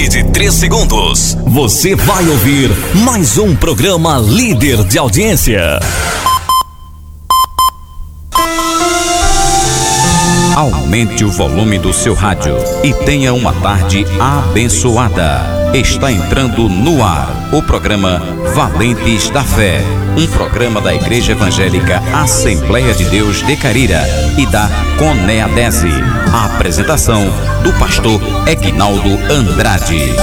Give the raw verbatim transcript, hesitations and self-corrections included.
partir de três segundos. Você vai ouvir mais um programa líder de audiência. Aumente o volume do seu rádio e tenha uma tarde abençoada. Está entrando no ar o programa Valentes da Fé, um programa da Igreja Evangélica Assembleia de Deus de Carira e da Coneadese. A apresentação do pastor Egnaldo Andrade.